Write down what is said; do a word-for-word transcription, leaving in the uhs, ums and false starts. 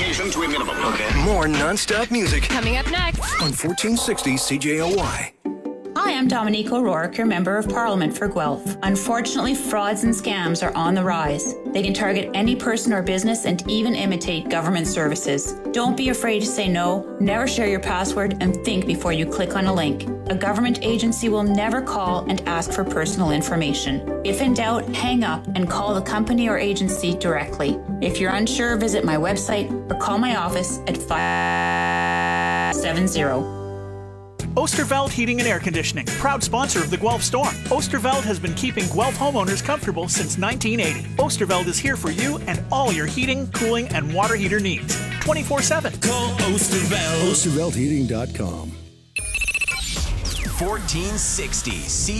notification to a minimum. Okay. More non-stop music Coming up next. on fourteen sixty C J O Y. Hi, I'm Dominique O'Rourke, your Member of Parliament for Guelph. Unfortunately, frauds and scams are on the rise. They can target any person or business and even imitate government services. Don't be afraid to say no, never share your password, and think before you click on a link. A government agency will never call and ask for personal information. If in doubt, hang up and call the company or agency directly. If you're unsure, visit my website or call my office at five seven zero. Oosterveld Heating and Air Conditioning, proud sponsor of the Guelph Storm. Oosterveld has been keeping Guelph homeowners comfortable since nineteen eighty. Oosterveld is here for you and all your heating, cooling, and water heater needs. twenty-four seven. Call Oosterveld. Oosterveld Heating dot com. fourteen sixty C